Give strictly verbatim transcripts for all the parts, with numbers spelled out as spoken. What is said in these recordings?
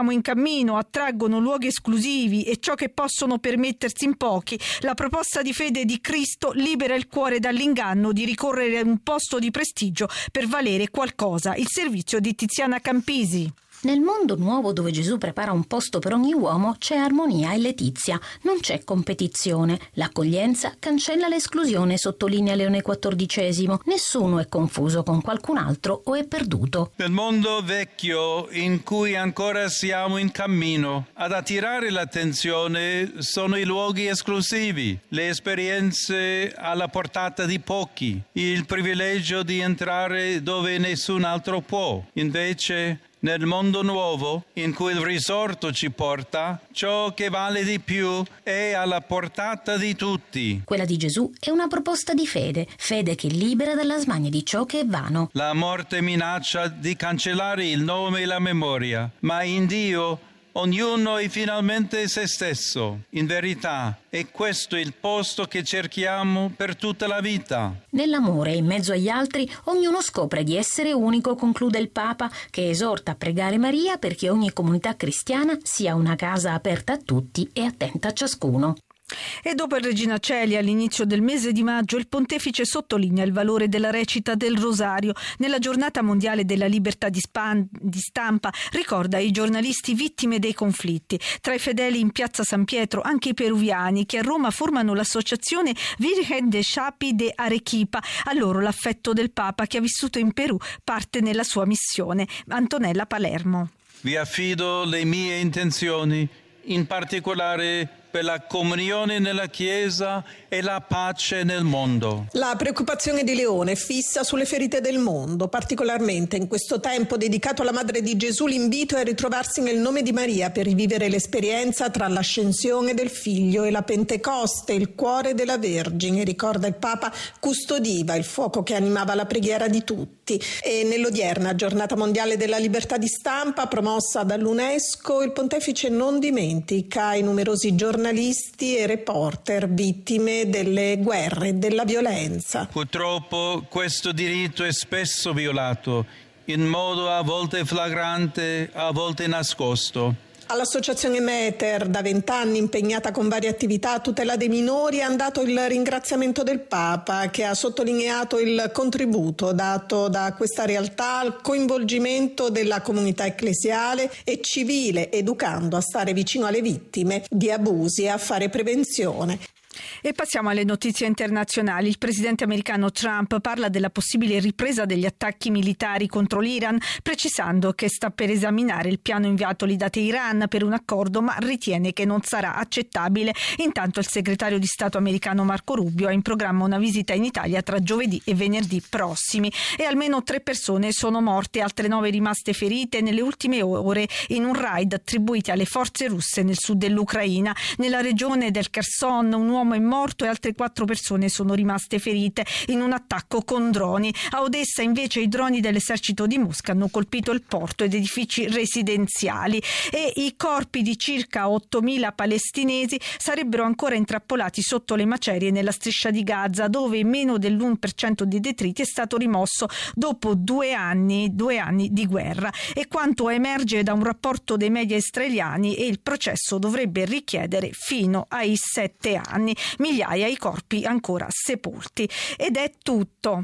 siamo in cammino attraggono luoghi esclusivi e ciò che possono permettersi in pochi, la proposta di fede di Cristo libera il cuore dall'inganno di ricorrere a un posto di prestigio per valere qualcosa. Il servizio di Tiziana Campisi. Nel mondo nuovo dove Gesù prepara un posto per ogni uomo c'è armonia e letizia, non c'è competizione. L'accoglienza cancella l'esclusione, sottolinea Leone quattordicesimo. Nessuno è confuso con qualcun altro o è perduto. Nel mondo vecchio in cui ancora siamo in cammino, ad attirare l'attenzione sono i luoghi esclusivi, le esperienze alla portata di pochi, il privilegio di entrare dove nessun altro può. Invece, nel mondo nuovo, in cui il risorto ci porta, ciò che vale di più è alla portata di tutti. Quella di Gesù è una proposta di fede, fede che libera dalla smania di ciò che è vano. La morte minaccia di cancellare il nome e la memoria, ma in Dio ognuno è finalmente se stesso. In verità, è questo il posto che cerchiamo per tutta la vita. Nell'amore, in mezzo agli altri, ognuno scopre di essere unico, conclude il Papa, che esorta a pregare Maria perché ogni comunità cristiana sia una casa aperta a tutti e attenta a ciascuno. E dopo il Regina Coeli all'inizio del mese di maggio, il pontefice sottolinea il valore della recita del Rosario. Nella giornata mondiale della libertà di, span- di stampa ricorda i giornalisti vittime dei conflitti. Tra i fedeli in piazza San Pietro anche i peruviani che a Roma formano l'associazione Virgen de Chapi de Arequipa. A loro l'affetto del Papa che ha vissuto in Perù parte nella sua missione. Antonella Palermo. Vi affido le mie intenzioni, in particolare per la comunione nella Chiesa e la pace nel mondo. La preoccupazione di Leone è fissa sulle ferite del mondo, particolarmente in questo tempo dedicato alla Madre di Gesù. L'invito è a ritrovarsi nel nome di Maria per rivivere l'esperienza tra l'ascensione del Figlio e la Pentecoste. Il cuore della Vergine, ricorda il Papa, custodiva il fuoco che animava la preghiera di tutti. E nell'odierna giornata mondiale della libertà di stampa, promossa dall'UNESCO, il pontefice non dimentica i numerosi giornalisti giornalisti e reporter vittime delle guerre e della violenza. Purtroppo questo diritto è spesso violato, in modo a volte flagrante, a volte nascosto. All'associazione Meter, da vent'anni impegnata con varie attività a tutela dei minori, è andato il ringraziamento del Papa, che ha sottolineato il contributo dato da questa realtà al coinvolgimento della comunità ecclesiale e civile, educando a stare vicino alle vittime di abusi e a fare prevenzione. E passiamo alle notizie internazionali. Il presidente americano Trump parla della possibile ripresa degli attacchi militari contro l'Iran, precisando che sta per esaminare il piano inviatogli da Teheran per un accordo, ma ritiene che non sarà accettabile. Intanto il segretario di Stato americano Marco Rubio ha in programma una visita in Italia tra giovedì e venerdì prossimi. E almeno tre persone sono morte, altre nove rimaste ferite nelle ultime ore in un raid attribuiti alle forze russe nel sud dell'Ucraina. Nella regione del Kherson un uomo è morto e altre quattro persone sono rimaste ferite in un attacco con droni. A Odessa invece i droni dell'esercito di Mosca hanno colpito il porto ed edifici residenziali e i corpi di circa ottomila palestinesi sarebbero ancora intrappolati sotto le macerie nella striscia di Gaza, dove meno dell'uno per cento dei detriti è stato rimosso dopo due anni, due anni di guerra. E quanto emerge da un rapporto dei media israeliani, e il processo dovrebbe richiedere fino ai sette anni. Migliaia i corpi ancora sepolti. Ed è tutto.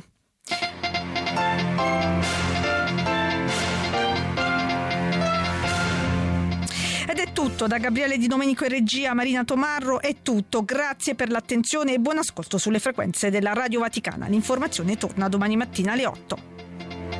Ed è tutto da Gabriele Di Domenico e regia Marina Tomarro. È tutto. Grazie per l'attenzione e buon ascolto sulle frequenze della Radio Vaticana. L'informazione torna domani mattina alle otto.